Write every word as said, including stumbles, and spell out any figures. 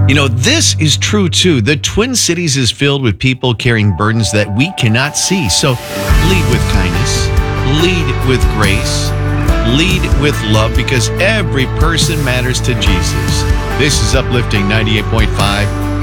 You know, this is true too. The Twin Cities is filled with people carrying burdens that we cannot see. So lead with kindness, lead with grace, lead with love, because every person matters to Jesus. This is Uplifting ninety-eight point five.